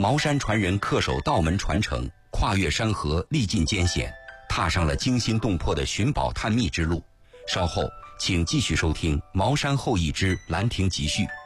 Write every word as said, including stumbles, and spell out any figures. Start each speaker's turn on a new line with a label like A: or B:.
A: 茅山传人恪守道门传承，跨越山河，历尽艰险，踏上了惊心动魄的寻宝探秘之路。稍后请继续收听《茅山后裔之兰亭集序》。